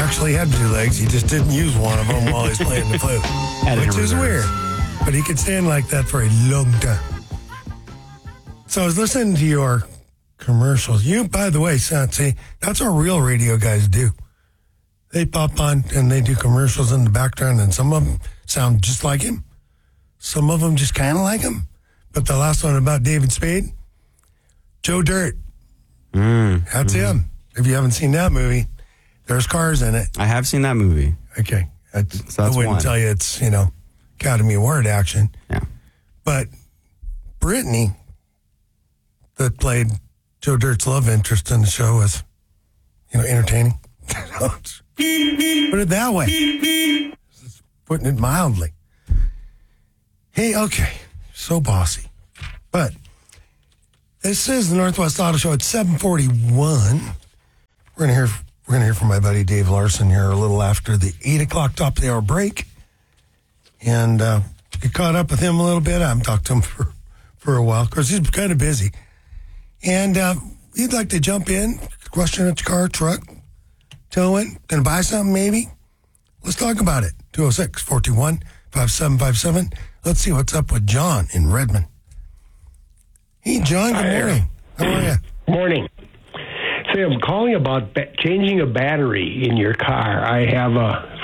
actually had two legs. He just didn't use one of them while he's playing the flute, which is weird. But he could stand like that for a long time. So I was listening to your commercials. You, by the way, see, that's what real radio guys do. They pop on and they do commercials in the background, and some of them sound just like him. Some of them just kind of like him. But the last one about David Spade, Joe Dirt. That's him. If you haven't seen that movie, there's cars in it. I have seen that movie. Okay. So I wouldn't tell you it's, Academy Award action. Yeah. But Brittany, that played Joe Dirt's love interest in the show, was, entertaining. Put it that way. Putting it mildly. Hey, okay. So bossy. But this is the Northwest Auto Show at 7:41. We're gonna hear from my buddy Dave Larson here a little after the 8 o'clock top of the hour break, and get caught up with him a little bit. I haven't talked to him for a while. Of course, he's kind of busy, and he'd like to jump in, question at your car, truck, towing, gonna buy something maybe. Let's talk about it. 206-421-5757. Let's see what's up with John in Redmond. Hey, John, good morning. How are you? Morning. Say, I'm calling about changing a battery in your car. I have a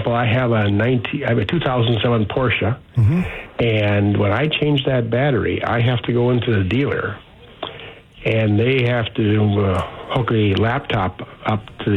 2007 Porsche, and when I change that battery, I have to go into the dealer, and they have to hook a laptop up to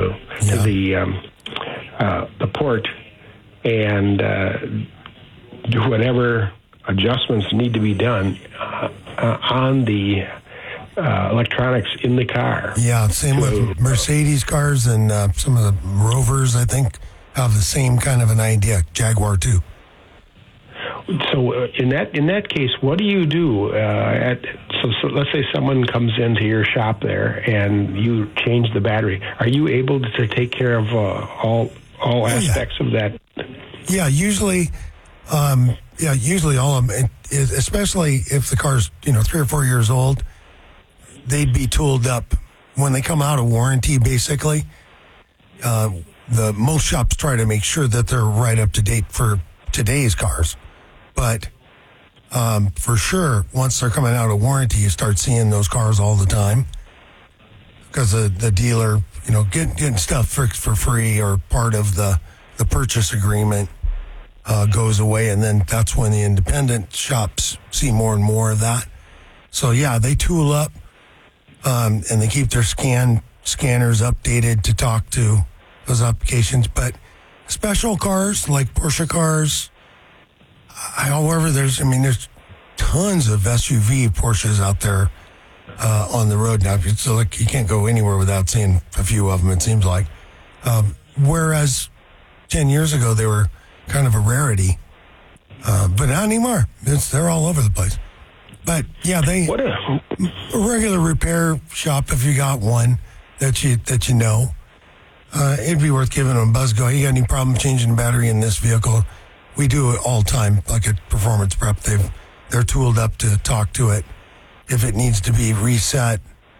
the port and do whatever adjustments need to be done on the electronics in the car. Yeah, same with Mercedes cars, and some of the Rovers, I think, have the same kind of an idea. Jaguar, too. So in that case, what do you do? So let's say someone comes into your shop there and you change the battery. Are you able to take care of all aspects of that? Yeah, usually all of them, especially if the car's 3 or 4 years old, they'd be tooled up when they come out of warranty. Basically, the most shops try to make sure that they're right up to date for today's cars. But for sure, once they're coming out of warranty, you start seeing those cars all the time because the dealer, getting stuff fixed for free or part of the purchase agreement goes away, and then that's when the independent shops see more and more of that. So yeah, they tool up and they keep their scanners updated to talk to those applications. But special cars like Porsche cars, however, there's tons of SUV Porsches out there on the road now. So like you can't go anywhere without seeing a few of them, it seems like. Whereas 10 years ago they were kind of a rarity, but not anymore. They're all over the place. But yeah, a regular repair shop, if you got one that you know, it'd be worth giving them a buzz. Go, you got any problem changing the battery in this vehicle? We do it all the time, like at Performance Prep. They're tooled up to talk to it if it needs to be reset,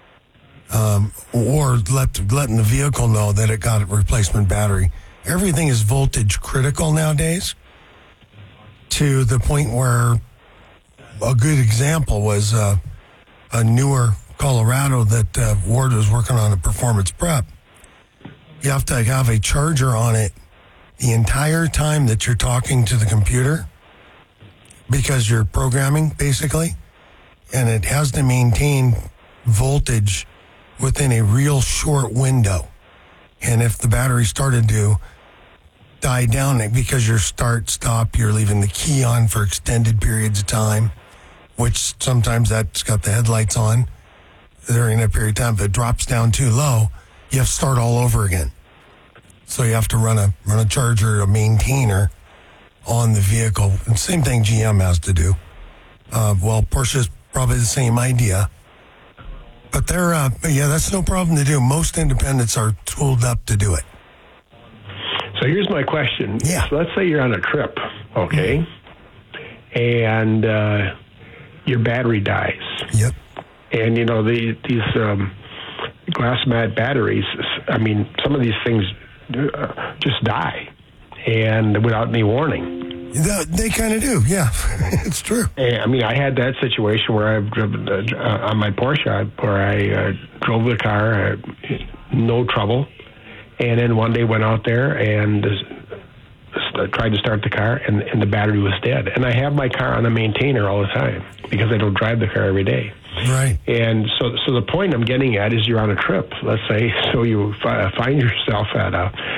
or letting the vehicle know that it got a replacement battery. Everything is voltage critical nowadays, to the point where a good example was a newer Colorado that Ward was working on a Performance Prep. You have to have a charger on it the entire time that you're talking to the computer, because you're programming, basically, and it has to maintain voltage within a real short window. And if the battery started to die down because you're start-stop, you're leaving the key on for extended periods of time, which sometimes that's got the headlights on during that period of time. If it drops down too low, you have to start all over again. So you have to run a charger, a maintainer on the vehicle. And same thing GM has to do. Porsche's probably the same idea. But that's no problem to do. Most independents are tooled up to do it. So here's my question. Yeah. So let's say you're on a trip, okay, and your battery dies. Yep. And, these glass mat batteries, some of these things just die, and without any warning. They kind of do, yeah. It's true. I mean, I had that situation where I've driven on my Porsche, where I drove the car, no trouble, and then one day went out there and tried to start the car, and the battery was dead. And I have my car on a maintainer all the time because I don't drive the car every day. Right. And so the point I'm getting at is you're on a trip, let's say, so you find yourself at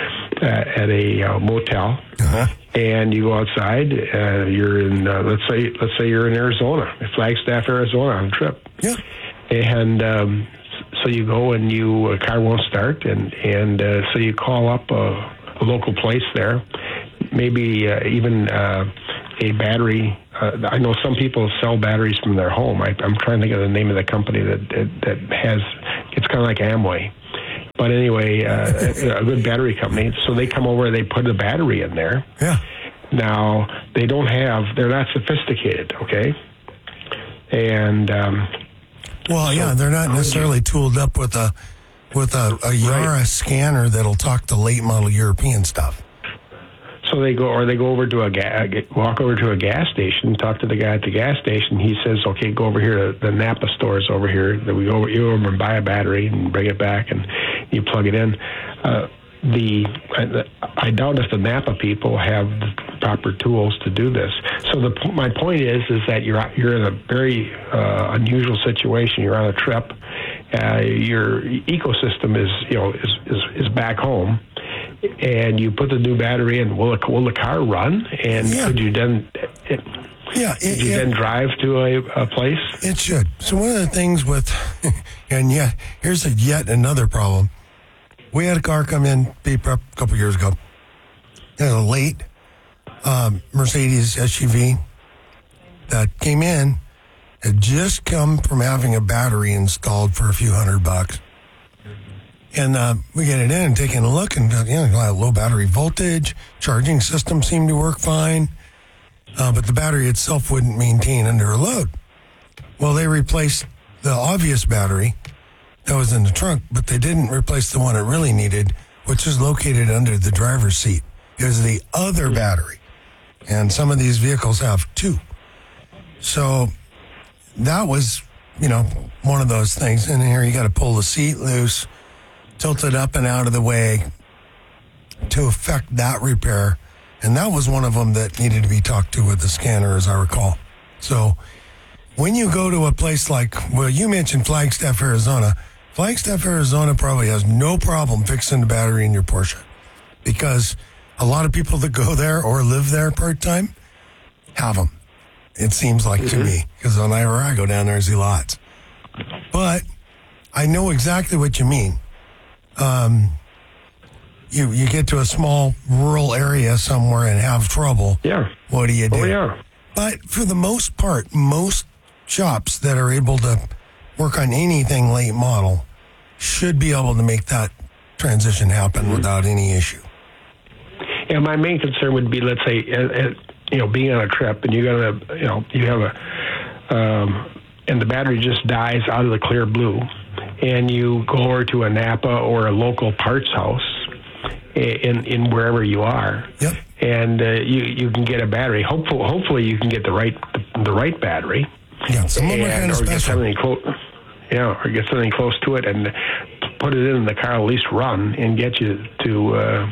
a motel, and you go outside. You're in, let's say you're in Arizona, Flagstaff, Arizona, on a trip. Yeah. And so you go and a car won't start, and so you call up a local place there, maybe even a battery. I know some people sell batteries from their home. I'm trying to think of the name of the company that has. It's kind of like Amway, but anyway, a good battery company. So they come over, they put a battery in there. Yeah. Now they're not sophisticated, okay, and well, yeah, they're not necessarily tooled up with a Yara scanner that'll talk to late model European stuff. So they go over to walk over to a gas station, talk to the guy at the gas station. He says, "Okay, go over here to the Napa stores over here. That you go over and buy a battery and bring it back, and you plug it in." I doubt if the Napa people have the proper tools to do this. So my point is that you're in a very unusual situation. You're on a trip. Your ecosystem is back home. And you put the new battery in. Will the car run? And could you then? Then drive to a place? It should. So one of the things with, and here's yet another problem. We had a car come in, beep up a couple years ago. It was a late Mercedes SUV that came in. Had just come from having a battery installed for a few $100. And we get it in and taking a look, and low battery voltage, charging system seemed to work fine, but the battery itself wouldn't maintain under a load. Well, they replaced the obvious battery that was in the trunk, but they didn't replace the one it really needed, which is located under the driver's seat. It was the other battery, and some of these vehicles have two. So that was, one of those things. And here you got to pull the seat loose, tilt it up and out of the way to effect that repair. And that was one of them that needed to be talked to with the scanner, as I recall. So when you go to a place like, well, you mentioned Flagstaff, Arizona. Flagstaff, Arizona probably has no problem fixing the battery in your Porsche, because a lot of people that go there or live there part-time have them. It seems like to me, because whenever I go down there, I see lots. But I know exactly what you mean. You get to a small rural area somewhere and have trouble. Yeah. What do you do? Oh, yeah. But for the most part, most shops that are able to work on anything late model should be able to make that transition happen without any issue. Yeah, my main concern would be, let's say, being on a trip and you have and the battery just dies out of the clear blue, and you go over to a Napa or a local parts house in wherever you are. Yep. And you can get a battery. Hopefully you can get the right battery. Yeah, some of them are kind of special. Or get something close to it and put it in the car, at least run, and get you to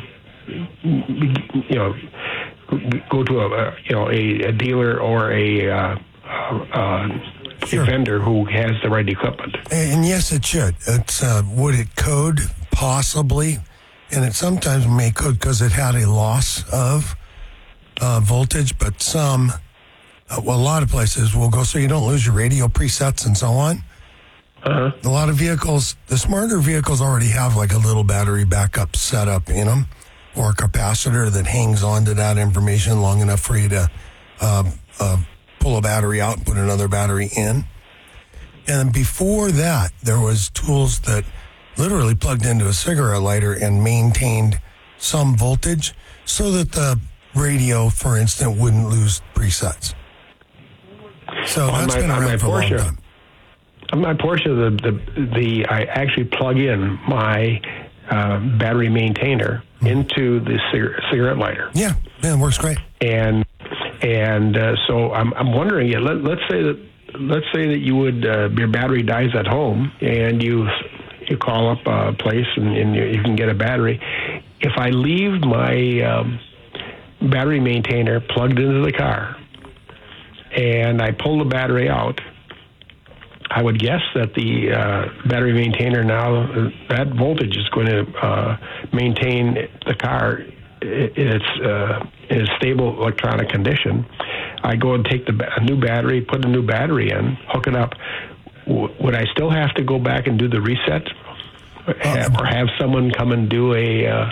go to a dealer or a vendor who has the right equipment. And yes, it should. It's would it code? Possibly. And it sometimes may code because it had a loss of voltage, but a lot of places will go so you don't lose your radio presets and so on. Uh-huh. A lot of vehicles, the smarter vehicles already have like a little battery backup setup in them, or a capacitor that hangs on to that information long enough for you to pull a battery out and put another battery in. And before that, there was tools that literally plugged into a cigarette lighter and maintained some voltage so that the radio, for instance, wouldn't lose presets. So that's been around for a long time. On my Porsche, I actually plug in my battery maintainer into the cigarette lighter. Yeah, it works great. And so I'm wondering, let's say that you would your battery dies at home, and you call up a place and you can get a battery. If I leave my battery maintainer plugged into the car and I pull the battery out, I would guess that the battery maintainer now, that voltage is going to maintain the car in its stable electronic condition. I go and take a new battery, put a new battery in, hook it up. Would I still have to go back and do the reset, or have someone come and do the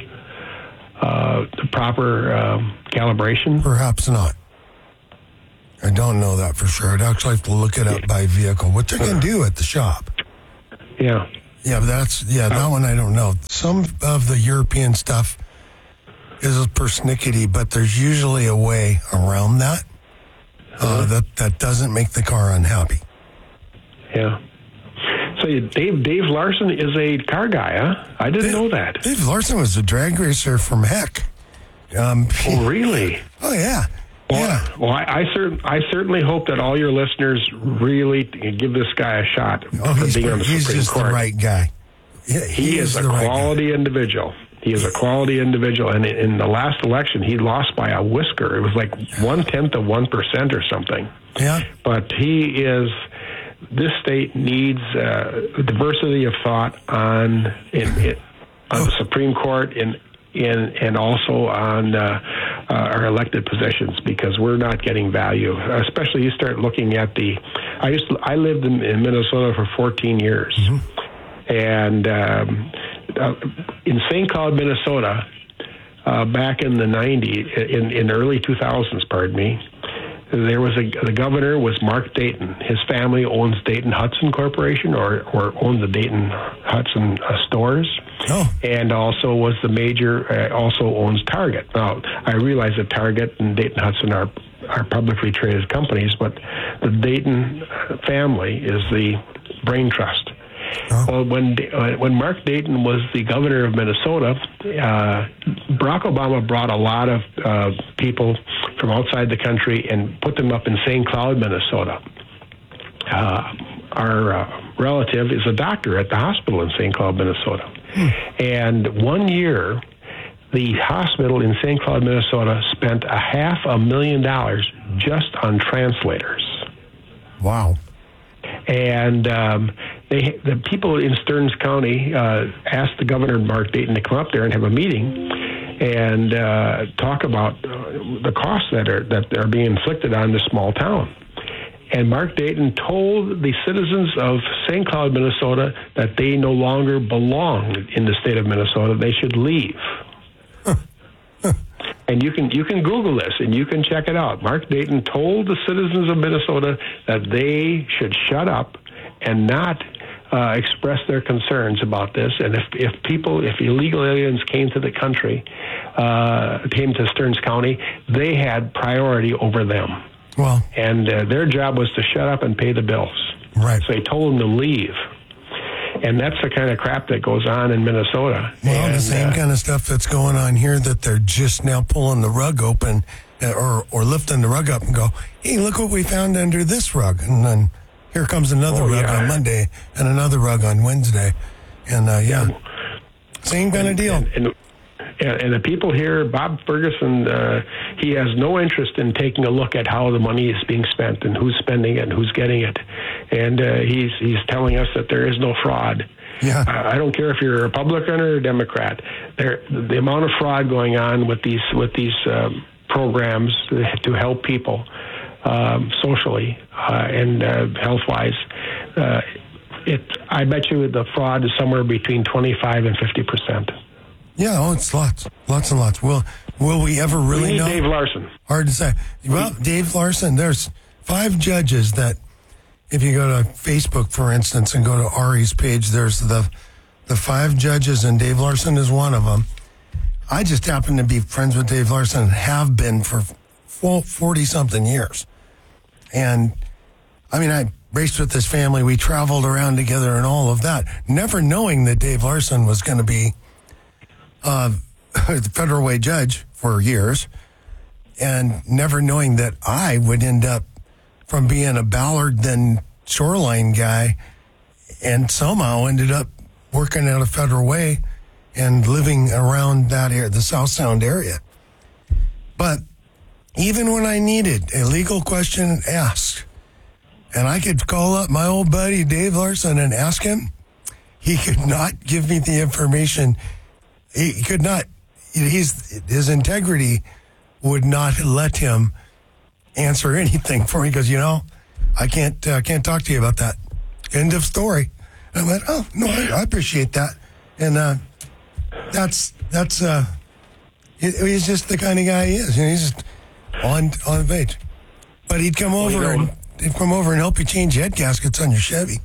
proper calibration? Perhaps not. I don't know that for sure. I'd actually have to look it up by vehicle, which I can do at the shop. Yeah. Yeah, but that one I don't know. Some of the European stuff is persnickety, but there's usually a way around that that doesn't make the car unhappy. Yeah. So Dave Larson is a car guy, huh? I didn't know that. Dave Larson was a drag racer from Heck. Oh, really? Oh, yeah. Yeah. Well, I certainly hope that all your listeners really give this guy a shot for being on the Supreme Court. He's just the right guy. Yeah, he is a quality individual. He is a quality individual, and in the last election, he lost by a whisker. It was like 0.1% or something. Yeah. But he is. This state needs diversity of thought on the Supreme Court and also on our elected positions, because we're not getting value. Especially you start looking at I lived in Minnesota for 14 years, and in St. Cloud, Minnesota, back in the 90s, in early 2000s, pardon me. The governor was Mark Dayton. His family owns Dayton Hudson Corporation, or owns the Dayton Hudson stores, and also was the major. Also owns Target. Now I realize that Target and Dayton Hudson are publicly traded companies, but the Dayton family is the brain trust. Well, when Mark Dayton was the governor of Minnesota, Barack Obama brought a lot of people from outside the country and put them up in St. Cloud, Minnesota. Our relative is a doctor at the hospital in St. Cloud, Minnesota. And 1 year, the hospital in St. Cloud, Minnesota spent $500,000 just on translators. Wow. And the people in Stearns County asked the governor, Mark Dayton, to come up there and have a meeting and talk about the costs that are being inflicted on this small town. And Mark Dayton told the citizens of St. Cloud, Minnesota, that they no longer belong in the state of Minnesota. They should leave. And you can Google this and you can check it out. Mark Dayton told the citizens of Minnesota that they should shut up and not express their concerns about this. And if illegal aliens came to the country, came to Stearns County, they had priority over them. Well, and their job was to shut up and pay the bills. Right. So they told them to leave. And that's the kind of crap that goes on in Minnesota. Well, the same kind of stuff that's going on here, that they're just now pulling the rug open or lifting the rug up and go, hey, look what we found under this rug. And then here comes another rug on Monday and another rug on Wednesday. And, same kind of deal. And the people here, Bob Ferguson, he has no interest in taking a look at how the money is being spent and who's spending it and who's getting it. And he's telling us that there is no fraud. Yeah. I don't care if you're a Republican or a Democrat. The amount of fraud going on with these programs to help people socially and health-wise, I bet you the fraud is somewhere between 25 and 50%. Yeah, it's lots and lots. Will we ever really know? Dave Larson. Hard to say. Well, Dave Larson, there's 5 judges that, if you go to Facebook, for instance, and go to Ari's page, there's the 5 judges, and Dave Larson is one of them. I just happen to be friends with Dave Larson and have been for 40-something years. And, I mean, I raced with his family. We traveled around together and all of that, never knowing that Dave Larson was going to be the federal way judge for years, and never knowing that I would end up from being a Ballard then Shoreline guy, and somehow ended up working at a federal way and living around that area, the South Sound area. But even when I needed a legal question asked, and I could call up my old buddy Dave Larson and ask him, he could not give me the information. He could not. His integrity would not let him answer anything for me because, I can't talk to you about that. End of story. And I went, oh, no, I appreciate that. And he's just the kind of guy he is. He's just on the page. But he'd come over and help you change head gaskets on your Chevy.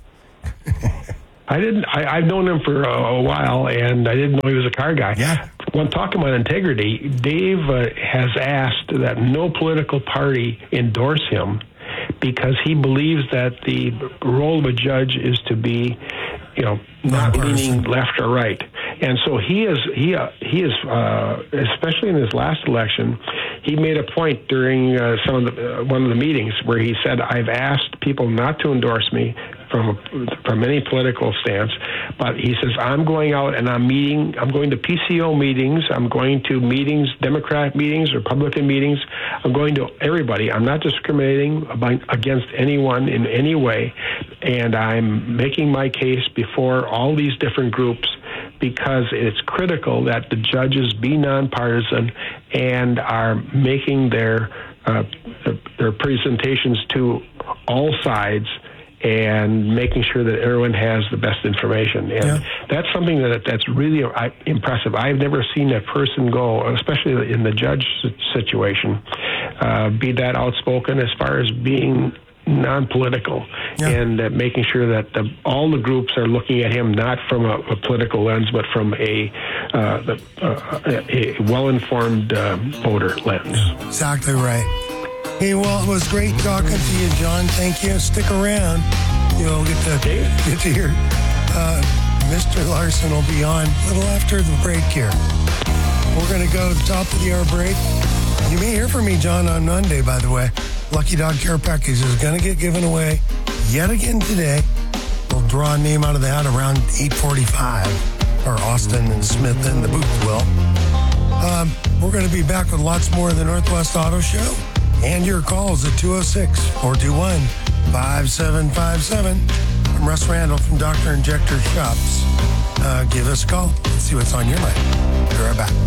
I've known him for a while, and I didn't know he was a car guy. Yeah. When talking about integrity, Dave has asked that no political party endorse him because he believes that the role of a judge is to be, not leaning left or right. And so he is, especially in his last election, he made a point during one of the meetings where he said, I've asked people not to endorse me from any political stance, but he says, I'm going out and I'm going to PCO meetings, I'm going to meetings, Democrat meetings, Republican meetings, I'm going to everybody. I'm not discriminating against anyone in any way, and I'm making my case before all these different groups because it's critical that the judges be nonpartisan and are making their presentations to all sides and making sure that everyone has the best information. And that's something that's really impressive. I've never seen a person go, especially in the judge situation, be that outspoken as far as being non-political and making sure that all the groups are looking at him not from a political lens, but from a well-informed voter lens. Exactly right. Hey, well, it was great talking to you, John. Thank you. Stick around. You'll get to hear Mr. Larson will be on a little after the break here. We're going to go to the top of the hour break. You may hear from me, John, on Monday, by the way. Lucky Dog Care Package is going to get given away yet again today. We'll draw a name out of the hat around 8:45, or Austin and Smith and the booth will. We're going to be back with lots more of the Northwest Auto Show. And your calls at 206-421-5757. I'm Russ Randall from Dr. Injector Shops. Give us a call. Let's see what's on your mind. Be right back.